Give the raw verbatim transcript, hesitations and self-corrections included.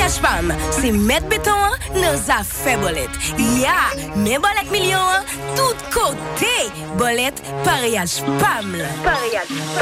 Pariage Pam, c'est mettre béton dans affaires bolette. Ya, mais bolette million, tout côté. Bolette, Pariage Pam. Pariage